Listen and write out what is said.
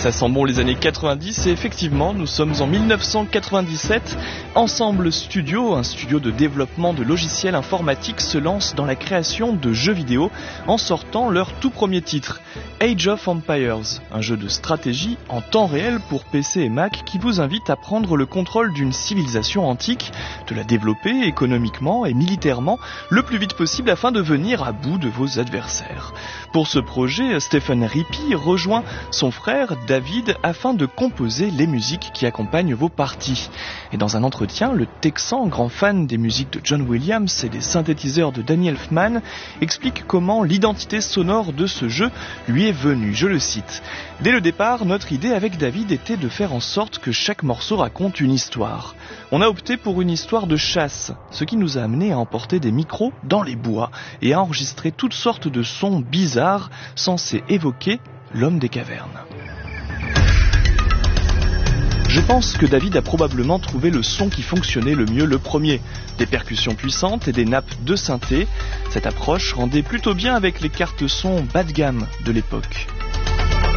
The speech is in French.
Ça sent bon les années 90 et effectivement, nous sommes en 1997. Ensemble Studio, un studio de développement de logiciels informatiques, se lance dans la création de jeux vidéo en sortant leur tout premier titre, Age of Empires, un jeu de stratégie en temps réel pour PC et Mac qui vous invite à prendre le contrôle d'une civilisation antique, de la développer économiquement et militairement le plus vite possible afin de venir à bout de vos adversaires. Pour ce projet, Stephen Rippey rejoint son frère David afin de composer les musiques qui accompagnent vos parties. Et dans un entretien, le Texan, grand fan des musiques de John Williams et des synthétiseurs de Danny Elfman, explique comment l'identité sonore de ce jeu lui est venue. Je le cite. « Dès le départ, notre idée avec David était de faire en sorte que chaque morceau raconte une histoire. On a opté pour une histoire de chasse, ce qui nous a amené à emporter des micros dans les bois et à enregistrer toutes sortes de sons bizarres censés évoquer l'homme des cavernes. » Je pense que David a probablement trouvé le son qui fonctionnait le mieux le premier. Des percussions puissantes et des nappes de synthé. Cette approche rendait plutôt bien avec les cartes son bas de gamme de l'époque.